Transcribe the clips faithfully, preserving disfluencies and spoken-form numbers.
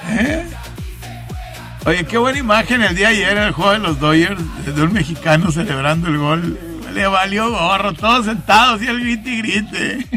¿Eh? Oye, qué buena imagen el día de ayer en el juego de los Dodgers, de un mexicano celebrando el gol. Le valió gorro, todos sentados y el grite y grite.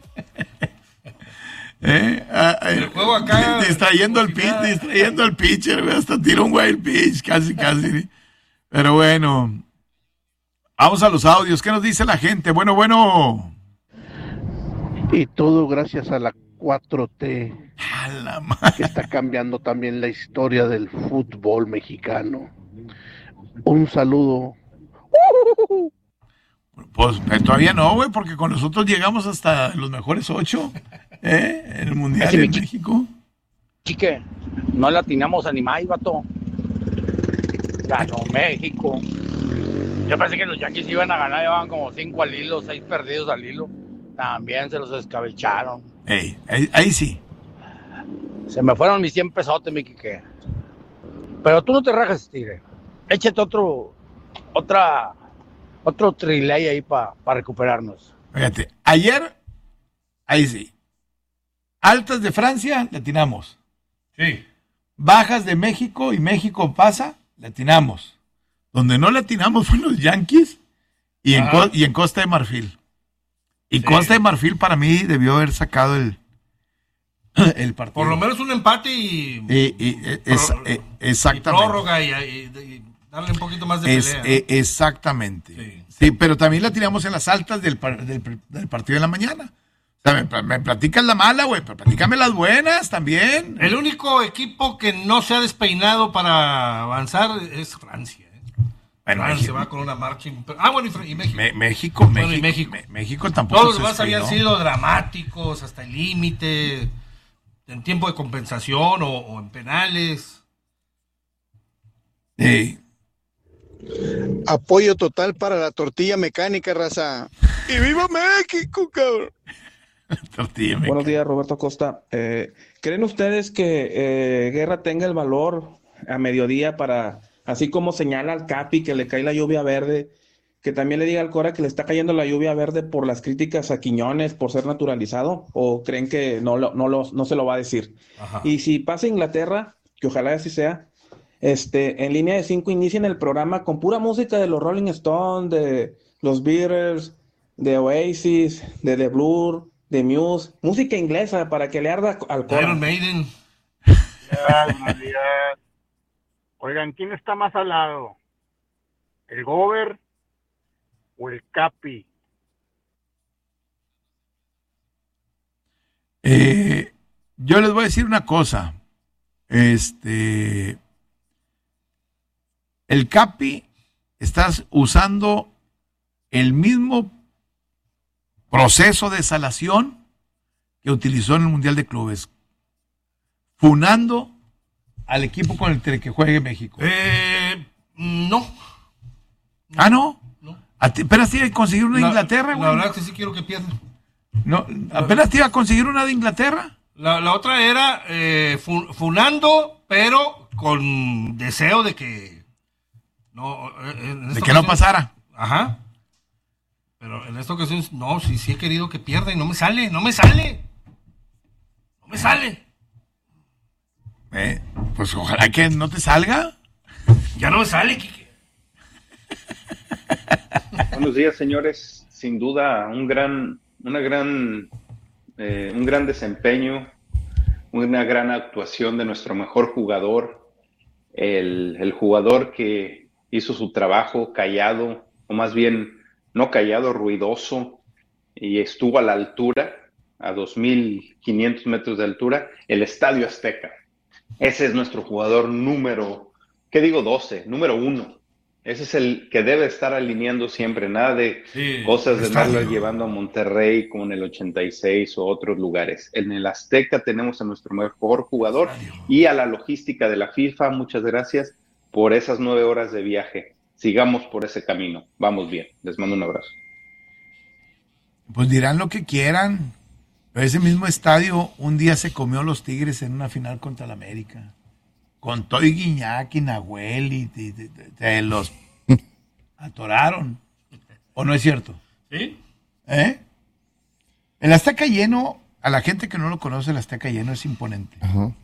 ¿Eh? Ah, el juego acá. Distrayendo al pitcher, distrayendo al pitcher, güey, hasta tiró un wild pitch, casi, casi. Pero bueno, vamos a los audios. ¿Qué nos dice la gente? Bueno, bueno. Y todo gracias a la cuatro T, a la madre, que está cambiando también la historia del fútbol mexicano. Un saludo. Pues todavía no, güey, porque con nosotros llegamos hasta los mejores ocho, ¿eh? En el Mundial de México. Chique, no le atinamos a ni más, vato. Ganó México. Yo pensé que los Yankees iban a ganar, llevaban como cinco al hilo, seis perdidos al hilo. También se los escabecharon. Ey, ahí, ahí sí. Se me fueron mis cien pesotes, mi Quique. Pero tú no te rajes, tigre. Échate otro, otra, otro trilay ahí para pa recuperarnos. Fíjate, ayer, ahí sí. Altas de Francia, le atinamos. Sí. Bajas de México y México pasa, le atinamos. Donde no le atinamos fue en los Yankees y en, Co- y en Costa de Marfil. Y sí. Costa de Marfil para mí debió haber sacado el, el partido. Por lo menos un empate y... y, y es, pro, eh, exactamente. Y prórroga y, y, y darle un poquito más de es, pelea. Eh, exactamente. Sí. Sí, pero también la tiramos en las altas del, del, del partido de la mañana. O sea, me, me platicas la mala, güey, pero platícame las buenas también. El único equipo que no se ha despeinado para avanzar es Francia. Bueno, Francia México. va con una marcha. Ah, bueno, y, y México. Me, México, bueno, México, y México. Me, México tampoco. Todos los demás habían sido dramáticos hasta el límite, en tiempo de compensación o, o en penales. Sí. Apoyo total para la tortilla mecánica, raza. ¡Y viva México, cabrón! Tortilla mecánica. Buenos días, Roberto Acosta. Eh, ¿Creen ustedes que eh, Guerra tenga el valor a mediodía para, así como señala al Capi que le cae la lluvia verde, que también le diga al Cora que le está cayendo la lluvia verde por las críticas a Quiñones por ser naturalizado? ¿O creen que no, lo, no, lo, no se lo va a decir? Ajá. Y si pasa Inglaterra, que ojalá así sea, Este, en línea de cinco inicien el programa con pura música de los Rolling Stones, de los Beatles, de Oasis, de The Blur, de Muse, música inglesa para que le arda al Cora. Iron Maiden. Ya, buenos días. Oigan, ¿quién está más al lado? ¿El Gober o el Capi? Eh, yo les voy a decir una cosa. Este... El Capi, estás usando el mismo proceso de salación que utilizó en el Mundial de Clubes, funando al equipo con el que juegue México. Eh, no. ¿Ah, no? No. ¿Apenas te iba a conseguir una de la, Inglaterra, güey? La verdad que sí quiero que pierda. No, ¿apenas te iba a conseguir una de Inglaterra? La, la otra era eh, funando, pero con deseo de que no, en de que no pasara. Ajá. Pero en esta ocasión, no, sí, sí he querido que pierda y no me sale, no me sale. No me sale. Eh, pues ojalá que no te salga. Ya no me sale, Quique. Buenos días, señores. Sin duda, un gran, una gran, eh, un gran desempeño, una gran actuación de nuestro mejor jugador, el, el jugador que hizo su trabajo callado, o más bien no callado, ruidoso, y estuvo a la altura, a dos mil quinientos metros de altura, el Estadio Azteca. Ese es nuestro jugador número, ¿qué digo? doce, número uno. Ese es el que debe estar alineando siempre, nada de sí, cosas de estarlo llevando a Monterrey como en el ochenta y seis o otros lugares. En el Azteca tenemos a nuestro mejor jugador y a la logística de la FIFA, muchas gracias por esas nueve horas de viaje. Sigamos por ese camino. Vamos bien. Les mando un abrazo. Pues dirán lo que quieran, pero ese mismo estadio un día se comió los Tigres en una final contra el América. Con Toy Guiñac y Nahuel y te, te, te, te los atoraron. ¿O no es cierto? Sí. ¿Eh? El Azteca lleno, a la gente que no lo conoce, el Azteca lleno es imponente. Uh-huh.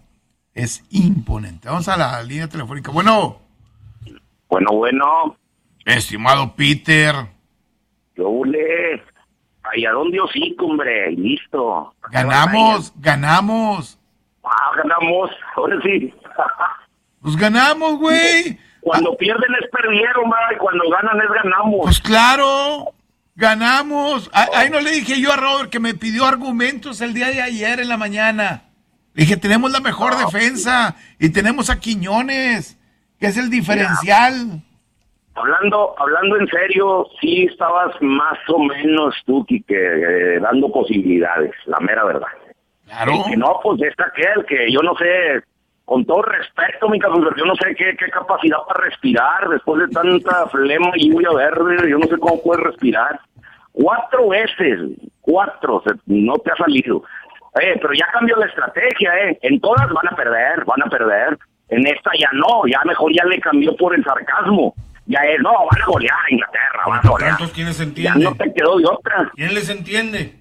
Es imponente. Vamos a la línea telefónica. Bueno. Bueno, bueno. Estimado Peter. Yo le... Ay, ¿a dónde hocico, hombre? Listo. Ganamos, ganamos. Ah, ganamos. Ahora sí. Pues ganamos, güey. Cuando ah. pierden es perdieron, ma, y cuando ganan es ganamos. Pues claro, ganamos. Oh. Ahí no le dije yo a Robert que me pidió argumentos el día de ayer en la mañana. Le dije, tenemos la mejor oh. defensa y tenemos a Quiñones, que es el diferencial. Mira. Hablando, hablando en serio, sí estabas más o menos tú, que eh, dando posibilidades, la mera verdad. Claro. Y que no, pues está aquel que yo no sé, con todo respeto, mi cabrón, yo no sé qué, qué capacidad para respirar después de tanta flema y lluvia verde, yo no sé cómo puedes respirar. Cuatro veces, cuatro, no te ha salido. Eh, pero ya cambió la estrategia, eh. En todas van a perder, van a perder. En esta ya no, ya mejor ya le cambió por el sarcasmo. Ya es, no, van a golear a Inglaterra, van a golear. ¿Cuántos quiénes entienden? Ya no te quedó de otra. ¿Quién les entiende?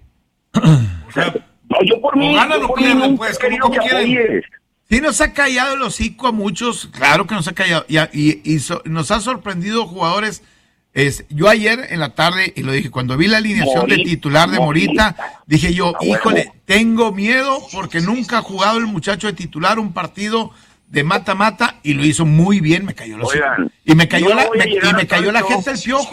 O sea, no, yo por mí, ganan yo o por pierden, mí pues, ¿cómo, cómo quieren? Sí nos ha callado el hocico a muchos, claro que nos ha callado, y, y, y so, nos ha sorprendido jugadores. Es, yo ayer en la tarde, y lo dije, cuando vi la alineación Morita, de titular de Morita, Morita dije yo, ah, híjole, bueno. tengo miedo porque nunca ha jugado el muchacho de titular un partido de mata-mata y lo hizo muy bien, me cayó el hocico. Y me cayó la, me, y me cayó la gente el piojo.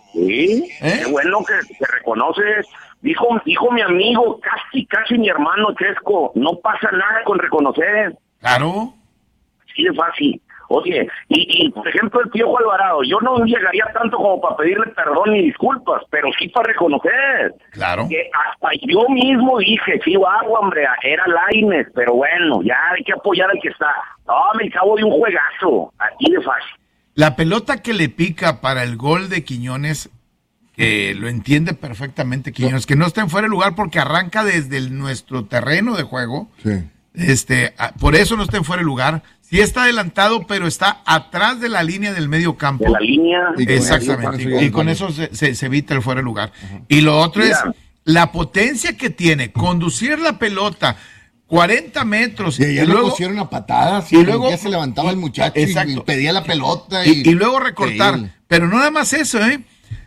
Sí, ¿Eh? Qué bueno que, que reconoces. Dijo, dijo mi amigo, casi, casi mi hermano Chesco, no pasa nada con reconocer. Claro. Sí, de fácil. Oye, y, y por ejemplo el Piojo Alvarado, yo no llegaría tanto como para pedirle perdón ni disculpas, pero sí para reconocer. Claro. Que hasta yo mismo dije, sí, agua, hombre, era Lainez, pero bueno, ya hay que apoyar al que está. No, me acabo de un juegazo, aquí de fácil. La pelota que le pica para el gol de Quiñones, que lo entiende perfectamente Quiñones, que no está en fuera de lugar porque arranca desde el, nuestro terreno de juego. Sí. Este, por eso no está en fuera de lugar. Sí está adelantado, pero está atrás de la línea del medio campo. De la línea. Exactamente. Y, y con eso se, se, se evita el fuera de lugar. Uh-huh. Y lo otro Mira. es la potencia que tiene, conducir la pelota cuarenta metros. Y ayer y luego le pusieron una patada, y luego ya se levantaba y, el muchacho y, y pedía la pelota. Y, y, y luego recortar. Increíble. Pero no nada más eso, ¿eh?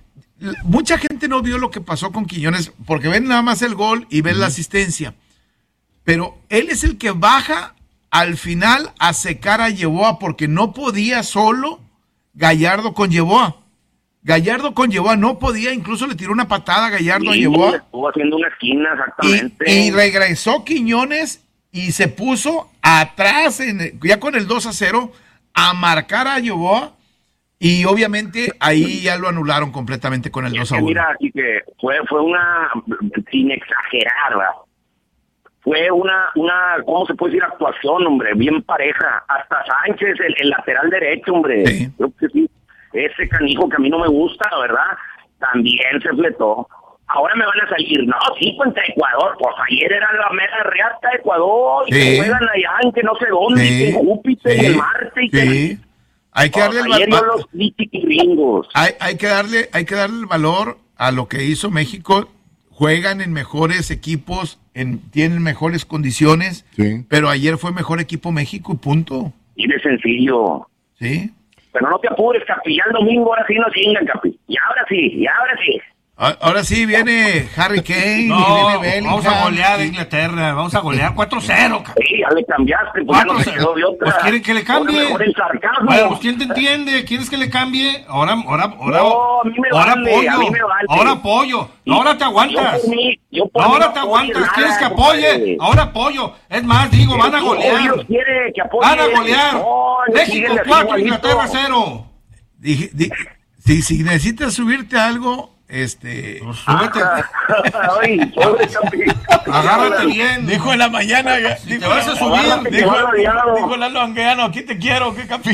Mucha gente no vio lo que pasó con Quiñones, porque ven nada más el gol y ven uh-huh. la asistencia. Pero él es el que baja al final a secar a Yeboah porque no podía solo Gallardo con Yeboah. Gallardo con Yeboah no podía, incluso le tiró una patada a Gallardo sí, a Yeboah. Estuvo haciendo una esquina, exactamente. Y, y regresó Quiñones y se puso atrás, en, ya con el dos a cero, a marcar a Yeboah. Y obviamente ahí ya lo anularon completamente con el dos a uno. Mira, así que fue, fue una, sin exagerar, ¿verdad? Fue una, una, ¿cómo se puede decir? Actuación, hombre, bien pareja. Hasta Sánchez, el, el lateral derecho, hombre. Sí. Creo que sí. Ese canijo que a mí no me gusta, la verdad, también se fletó. Ahora me van a salir, no, sí, contra Ecuador. Pues ayer era la mera reata de Ecuador. Y sí. que juegan allá en que no sé dónde, sí. en Júpiter, sí. en Marte. Y sí. que... Hay que darle el ayer valor. Los gringos. Hay, hay que darle, hay que darle el valor a lo que hizo México. Juegan en mejores equipos, en, tienen mejores condiciones, sí. pero ayer fue mejor equipo México y punto. Y de sencillo. Sí. Pero no te apures, Capi, ya el domingo ahora sí no chingan, Capi. Y ahora sí, y ahora sí. Ahora sí viene Harry Kane, no, y viene Bellingham. Vamos a golear a Inglaterra, vamos a golear cuatro cero. Sí, ya le cambiaste, pues ya no se quedó de otra. Pues quieren que le cambie. Por el sarcasmo. Bueno, pues ¿quién te entiende? ¿Quieres que le cambie? Ahora, ahora, ahora. No, a mí me ahora vale, apoyo. a mí me vale. Ahora apoyo. No, ahora te aguantas. Yo por mí, yo por ahora mí te no aguantas. nada, ¿Quieres que apoye? compadre. Ahora apoyo. Es más, digo, van a golear. Dios quiere que apoye. Van a golear. No, México cuatro, Inglaterra cero. Dije, dije, si, si necesitas subirte a algo, este... Pues súbete. Ay, pobre Capi. Agárrate bien. Dijo en la mañana... Si dijo, te vas a subir. Dijo, dijo Lalo Anguiano, aquí te quiero, ¿qué, Capi?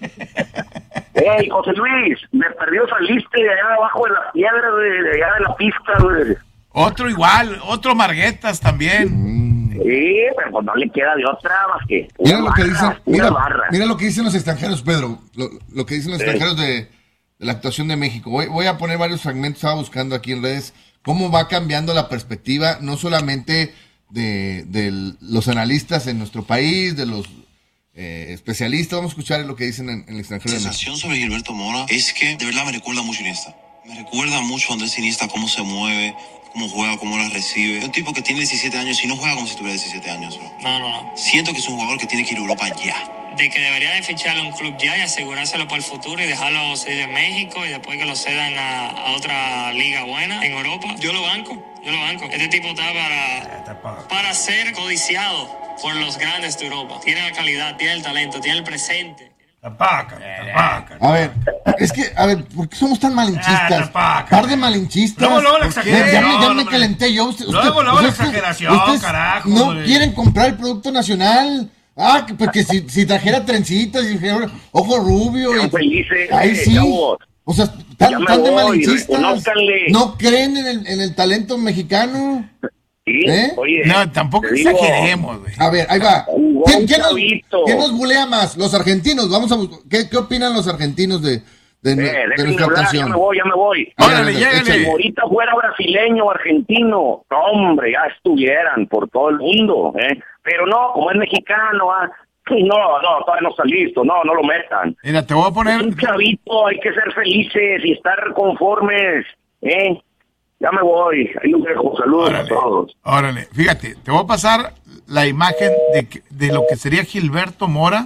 Ey, José Luis, me perdió, saliste de allá abajo de la piedra, de, de allá de la pista, güey. Otro igual, otro Marguetas también. Sí, pero pues no le queda de otra más que mira lo barra, que dicen, mira, barra. mira lo que dicen los extranjeros, Pedro, lo, lo que dicen los sí. extranjeros de, de la actuación de México. Voy, voy a poner varios fragmentos, estaba buscando aquí en redes, cómo va cambiando la perspectiva, no solamente de, de los analistas en nuestro país, de los eh, especialistas. Vamos a escuchar lo que dicen en, en el extranjero. La sensación sobre Gilberto Mora es que de verdad me recuerda mucho a Iniesta. Me recuerda mucho a Andrés Iniesta, cómo se mueve, cómo juega, cómo la recibe. Es un tipo que tiene diecisiete años y no juega como si tuviera diecisiete años. ¿No? No, no, no. Siento que es un jugador que tiene que ir a Europa ya. De que debería de ficharle a un club ya y asegurárselo para el futuro y dejarlo seguir en México y después que lo cedan a, a otra liga buena en Europa. Yo lo banco, yo lo banco. Este tipo está para, para ser codiciado por los grandes de Europa. Tiene la calidad, tiene el talento, tiene el presente. Tapaca, tapaca. A ver, es que, a ver, ¿por qué somos tan malinchistas? Ah, Par de malinchistas. Luego, luego la ¿Por qué? exageración, Ya me, ya me hombre. calenté yo. Usted, Luego, usted- luego la ustedes- exageración, ustedes carajo, No hombre. quieren comprar el producto nacional. Ah, que- porque si, si trajera trencitas y dijera, ojo rubio. Sean y- felices, Ahí eh, sí. chavos. O sea, Ya tan, me tan de voy, malinchistas. reconózcanle. No creen en el, en el talento mexicano. Sí, ¿Eh? oye, No, tampoco te digo, exageremos, güey. A ver, ahí va. Jugó ¿Quién, un quién nos, chavito. quién nos bulea más? Los argentinos. Vamos a bus- ¿Qué, qué opinan los argentinos de, de, Eh, de déjenme nuestra hablar, actuación? ya me voy, ya me voy. Órale, Ya, llégale. Si ahorita fuera brasileño o argentino, no, hombre, ya estuvieran por todo el mundo, ¿eh? Pero no, como es mexicano, ah, no, no, todavía no está listo, no, no lo metan. Mira, te voy a Es poner. un chavito, hay que ser felices y estar conformes, ¿eh? Ya me voy, ahí los dejo, saludos Órale, a todos. órale. Fíjate, te voy a pasar la imagen de, que- de lo que sería Gilberto Mora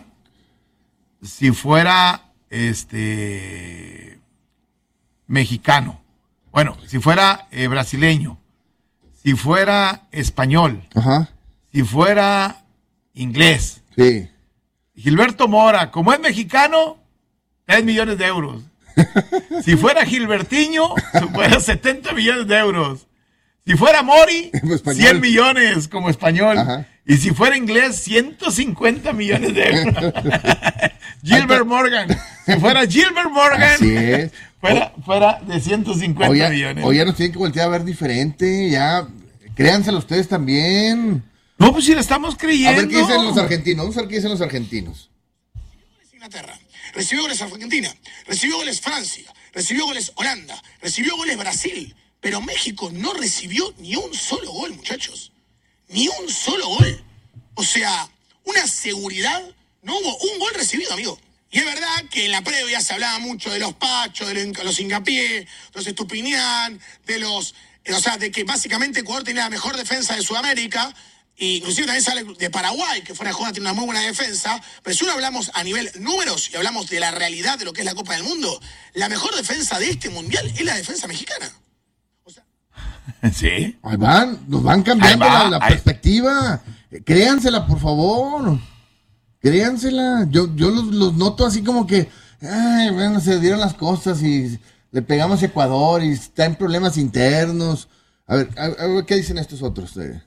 si fuera este mexicano. Bueno, si fuera eh, brasileño, si fuera español, Ajá. si fuera inglés. Sí. Gilberto Mora, como es mexicano, tres millones de euros. Si fuera Gilbertiño, fuera setenta millones de euros. Si fuera Mori, Español. cien millones como español. Ajá. Y si fuera inglés, ciento cincuenta millones de euros. Gilbert Morgan. Si fuera Gilbert Morgan, Así es. fuera, fuera de ciento cincuenta O ya, millones. o ya nos tienen que voltear a ver diferente. Ya, créanselo ustedes también. No, pues si le estamos A creyendo. ver qué dicen los argentinos. Vamos a ver qué dicen los argentinos. Inglaterra, recibió goles Argentina, recibió goles Francia, recibió goles Holanda, recibió goles Brasil, pero México no recibió ni un solo gol, muchachos. Ni un solo gol. O sea, una seguridad, no hubo un gol recibido, amigo. Y es verdad que en la previa se hablaba mucho de los Pachos, de los Hincapié, los Estupiñán, de los... O sea, de que básicamente Ecuador tenía la mejor defensa de Sudamérica. Y inclusive también sale de Paraguay, que fuera de joda, tiene una muy buena defensa. Pero si uno hablamos a nivel números y hablamos de la realidad de lo que es la Copa del Mundo, la mejor defensa de este mundial es la defensa mexicana. Sí. Ahí van, nos van cambiando Ahí va, la, la ahí- perspectiva. Créansela, por favor. Créansela. Yo, yo los, los noto así como que, ay, bueno, se dieron las cosas y le pegamos a Ecuador y está en problemas internos. A ver, a, a ver qué dicen estos otros. eh?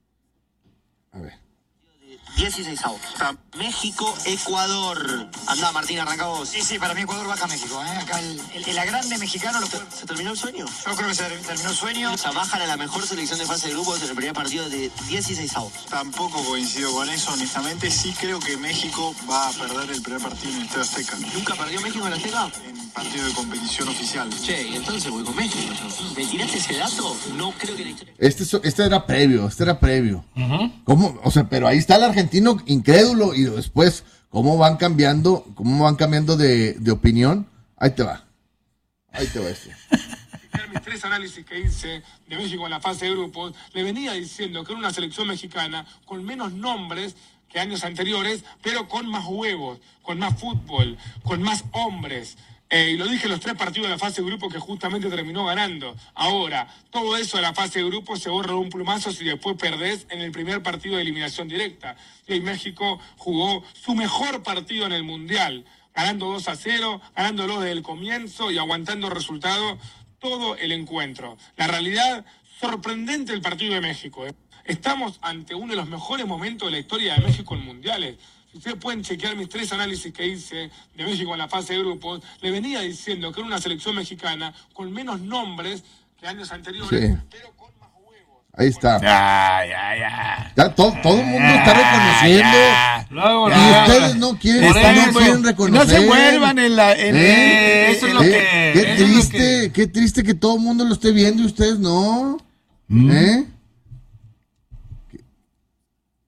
A ver. dieciséis avos. México, Ecuador. Anda, Martín, arranca vos. Sí, sí, para mí Ecuador baja a México. ¿eh? Acá el, el, el agrande mexicano lo puede... ¿Se terminó el sueño? Yo creo que se terminó el sueño. O sea, bajan a la mejor selección de fase de grupos en el primer partido de dieciséis avos. Tampoco coincido con eso, honestamente. Sí creo que México va a perder el primer partido en el Estadio Azteca. ¿Nunca perdió México en la Azteca? En partido de competición oficial. Che, y entonces voy con México. yo. ¿Me tiraste ese dato? No creo que la historia... Este, so- este era previo, este era previo. ¿Cómo? O sea, pero ahí está el argentino incrédulo y después, ¿cómo van cambiando, cómo van cambiando de, de opinión? Ahí te va. Ahí te va este. Mis tres análisis que hice de México en la fase de grupos, le venía diciendo que era una selección mexicana con menos nombres que años anteriores, pero con más huevos, con más fútbol, con más hombres. Eh, y lo dije en los tres partidos de la fase de grupo que justamente terminó ganando. Ahora, todo eso de la fase de grupo se borra de un plumazo si después perdés en el primer partido de eliminación directa. Y México jugó su mejor partido en el Mundial, ganando dos a cero, ganándolo desde el comienzo y aguantando resultados todo el encuentro. La realidad, sorprendente el partido de México. ¿eh? Estamos ante uno de los mejores momentos de la historia de México en mundiales. Si ustedes pueden chequear mis tres análisis que hice de México en la fase de grupos, le venía diciendo que era una selección mexicana con menos nombres que años anteriores, Sí. pero con más huevos. Ahí está. Ya, ya, ya. Ya todo, todo el mundo está reconociendo. Ya. Luego, Y luego. ustedes no quieren, Por no eso. quieren reconocer. No se vuelvan en la. En, ¿Eh? Eso es lo ¿Qué, que- qué eso es lo triste, que- qué triste que todo el mundo lo esté viendo y ustedes no. Mm. ¿Eh?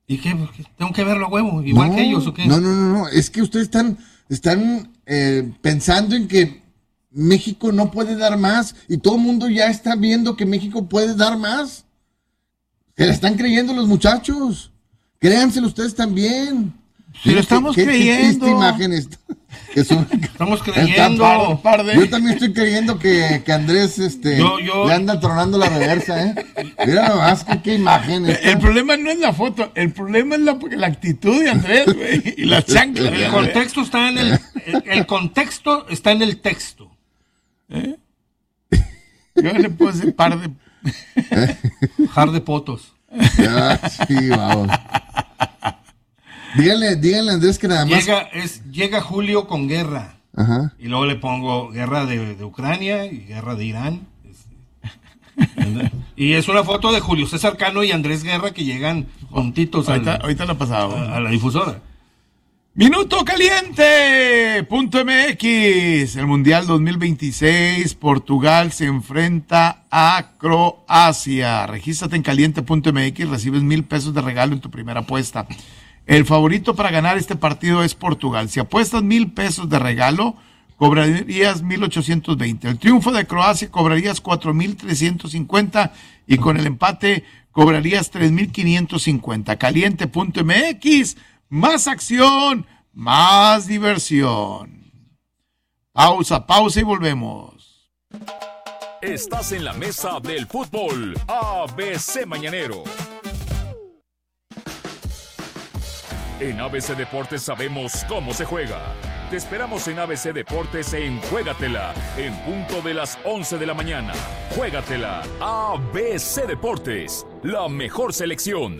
¿Y qué? ¿Tengo que verlo a huevo? ¿Igual no, que ellos o qué? No, no, no, no. Es que ustedes están, están eh, pensando en que México no puede dar más y todo el mundo ya está viendo que México puede dar más. Se la están creyendo los muchachos. Créanselo ustedes también. Si lo estamos ¿Qué, creyendo. ¿Qué imagen está? Que son, estamos creyendo. Par, par de... Yo también estoy creyendo que, que Andrés este, yo, yo... le anda tronando la reversa, ¿eh? Mira nomás que qué imagen. Está. El problema no es la foto, el problema es la, la actitud de Andrés, güey, y la chancla. El contexto está en el, el, el contexto está en el texto. ¿Eh? Yo le puse par de Jar de potos. Ya, sí, vamos. Díganle, díganle a Andrés que nada más. Llega, es, llega Julio con guerra. Ajá. Y luego le pongo guerra de, de Ucrania y guerra de Irán. Y es una foto de Julio César Cano y Andrés Guerra que llegan juntitos ahorita, al, ahorita la pasaba. A, a la difusora. Minuto caliente punto M X. El Mundial dos mil veintiséis. Portugal se enfrenta a Croacia. Regístrate en caliente punto M X. Recibes mil pesos de regalo en tu primera apuesta. El favorito para ganar este partido es Portugal. Si apuestas mil pesos de regalo, cobrarías mil ochocientos veinte. El triunfo de Croacia cobrarías cuatro mil trescientos cincuenta y con el empate cobrarías tres mil quinientos cincuenta. caliente punto M X. Más acción, más diversión. Pausa, pausa y volvemos. Estás en la mesa del fútbol A B C Mañanero. En A B C Deportes sabemos cómo se juega. Te esperamos en A B C Deportes en Juégatela, en punto de las once de la mañana. Juégatela, A B C Deportes, la mejor selección.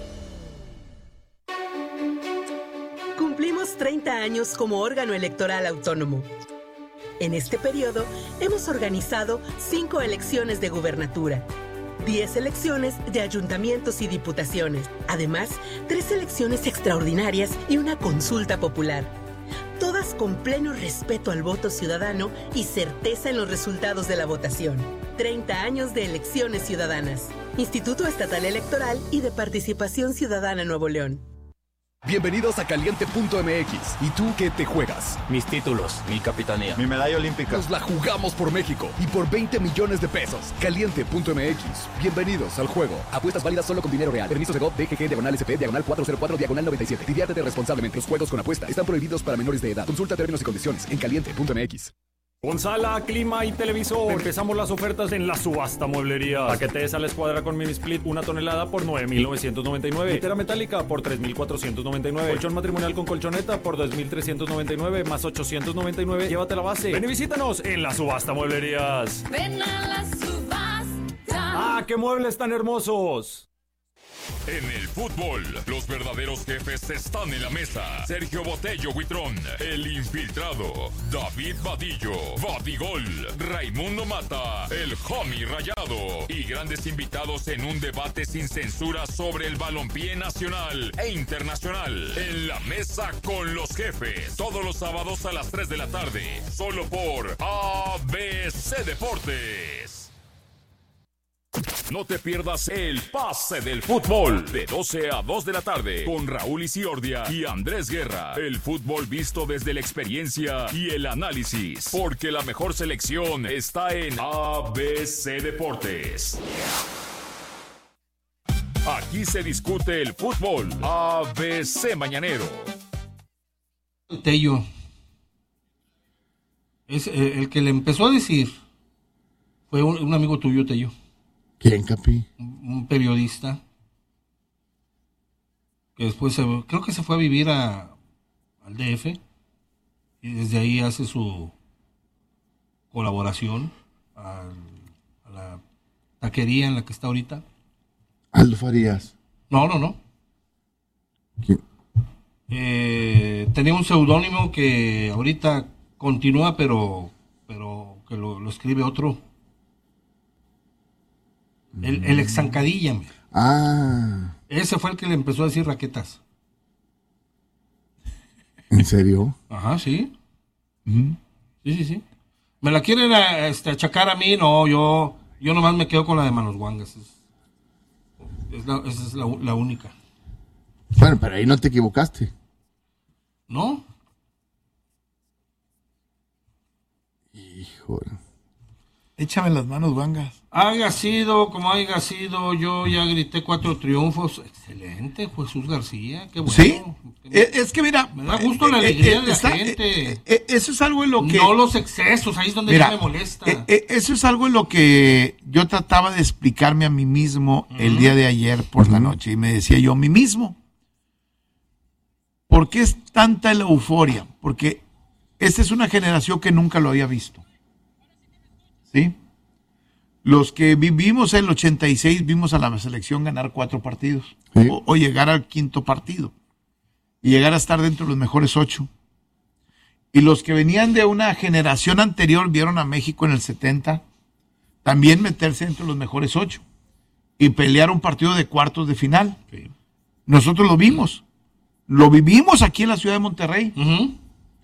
Cumplimos treinta años como órgano electoral autónomo. En este periodo hemos organizado cinco elecciones de gubernatura, diez elecciones de ayuntamientos y diputaciones, además tres elecciones extraordinarias y una consulta popular. Todas con pleno respeto al voto ciudadano y certeza en los resultados de la votación. treinta años de elecciones ciudadanas. Instituto Estatal Electoral y de Participación Ciudadana Nuevo León. Bienvenidos a caliente punto M X. ¿Y tú qué te juegas? Mis títulos, mi capitanía, mi medalla olímpica. Nos la jugamos por México y por veinte millones de pesos. caliente punto M X. Bienvenidos al juego. Apuestas válidas solo con dinero real. Permisos de G O V, D G G, diagonal S P, diagonal cuatro cero cuatro, diagonal noventa y siete. Diviértete responsablemente. Los juegos con apuesta están prohibidos para menores de edad. Consulta términos y condiciones en caliente punto M X. Con sala, clima y televisor. Empezamos las ofertas en la subasta mueblería. Paquetes a la escuadra con mini split, una tonelada por nueve mil novecientos noventa y nueve. Litera metálica por tres mil cuatrocientos noventa y nueve. Colchón matrimonial con colchoneta por dos mil trescientos noventa y nueve más ochocientos noventa y nueve. Llévate la base. Ven y visítanos en la subasta mueblerías. Ven a la subasta. ¡Ah, qué muebles tan hermosos! En el fútbol, los verdaderos jefes están en la mesa. Sergio Botello Huitrón, el infiltrado. David Vadillo, Vadigol. Raimundo Mata, el homie rayado. Y grandes invitados en un debate sin censura sobre el balompié nacional e internacional. En la mesa con los jefes. Todos los sábados a las tres de la tarde. Solo por A B C Deportes. No te pierdas el pase del fútbol de doce a dos de la tarde con Raúl Isiordia y Andrés Guerra. El fútbol visto desde la experiencia y el análisis, porque la mejor selección está en A B C Deportes. Aquí se discute el fútbol. A B C Mañanero. Tello es eh, el que le empezó a decir fue un, un amigo tuyo, Tello. ¿Quién, Capi? Un periodista que después se, creo que se fue a vivir a, al D F y desde ahí hace su colaboración a, a la taquería en la que está ahorita. Aldo Farías. No, no, no. ¿Quién? Eh, tenía un seudónimo que ahorita continúa, pero, pero que lo, lo escribe otro. El, el ex Zancadilla. Ah. Ese fue el que le empezó a decir raquetas. ¿En serio? Ajá, sí. Uh-huh. Sí, sí, sí. ¿Me la quieren este, achacar a mí? No, yo yo nomás me quedo con la de Manos Guangas. Es, es la, esa es la, la única. Bueno, pero ahí no te equivocaste. ¿No? Híjole. Échame las manos, Wangas. Haya sido como haya sido, yo ya grité cuatro triunfos. Excelente, Jesús García, qué bueno. Sí, es, es que mira, me da gusto la eh, alegría eh, de la está, gente. Eh, eh, eso es algo en lo que... No los excesos, ahí es donde mira, ya me molesta. Eh, eh, eso es algo en lo que yo trataba de explicarme a mí mismo uh-huh. el día de ayer por uh-huh. la noche. Y me decía yo a mí mismo, ¿por qué es tanta la euforia? Porque esta es una generación que nunca lo había visto. ¿Sí? Los que vivimos en el ochenta y seis vimos a la selección ganar cuatro partidos ¿sí? o, o llegar al quinto partido y llegar a estar dentro de los mejores ocho. Y los que venían de una generación anterior vieron a México en el setenta también meterse entre los mejores ocho y pelear un partido de cuartos de final. Sí. Nosotros lo vimos, lo vivimos aquí en la ciudad de Monterrey. Uh-huh.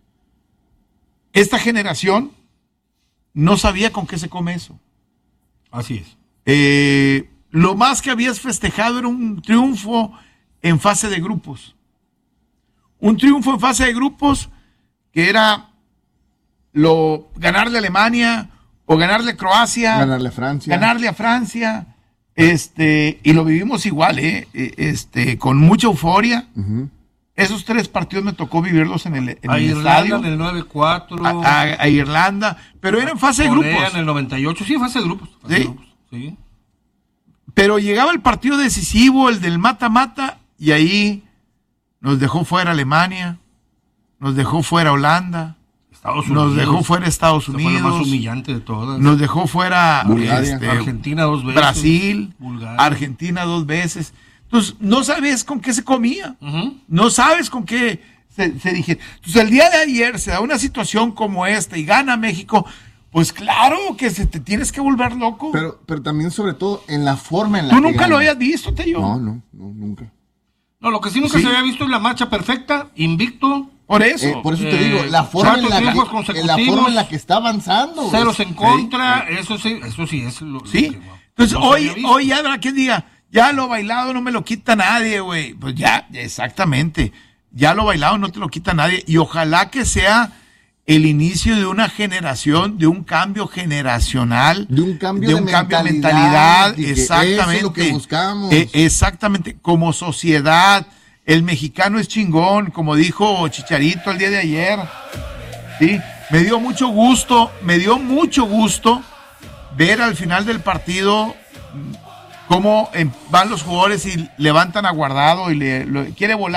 Esta generación no sabía con qué se come eso. Así es. Eh, lo más que habías festejado era un triunfo en fase de grupos. Un triunfo en fase de grupos que era lo ganarle a Alemania o ganarle a Croacia. Ganarle a Francia. Ganarle a Francia. Este, y lo vivimos igual, ¿eh? Este, con mucha euforia. Uh-huh. Esos tres partidos me tocó vivirlos en el, en a el Irlanda estadio. en el nueve cuatro. A, a, a Irlanda, pero era en fase de Corea grupos. en el noventa y ocho, sí, fase de grupos. Fase ¿Sí? de grupos. Sí. Pero llegaba el partido decisivo, el del mata-mata, y ahí nos dejó fuera Alemania, nos dejó fuera Holanda, Estados Unidos, nos dejó fuera Estados Unidos. Fue la más humillante de todas. Nos dejó fuera este, Argentina dos veces. Brasil, Bulgaria. Argentina dos veces. Entonces, no sabes con qué se comía. Uh-huh. No sabes con qué se, se digiere. Entonces, el día de ayer se da una situación como esta y gana México. Pues claro que se te tienes que volver loco. Pero, pero también, sobre todo, en la forma en la ¿Tú que nunca gana. lo habías visto, Tello? No, no, no, nunca. No, lo que sí nunca ¿Sí? se había visto es la marcha perfecta, invicto. Por eso. Eh, por eso te eh, digo, la forma, en la, que, en la forma en la que está avanzando. Ceros en contra, ¿sí? eso sí, eso sí es lo, ¿Sí? lo que Entonces, no hoy, hoy ya habrá quien diga, ya lo bailado no me lo quita nadie, güey. Pues ya, exactamente. Ya lo bailado no te lo quita nadie. Y ojalá que sea el inicio de una generación, de un cambio generacional. De un cambio de, de un mentalidad. Cambio de mentalidad. Exactamente. Eso es lo que buscamos. Eh, exactamente. Como sociedad, el mexicano es chingón, como dijo Chicharito el día de ayer. Sí. Me dio mucho gusto, me dio mucho gusto ver al final del partido cómo van los jugadores y levantan a Guardado y le, lo, quiere volar.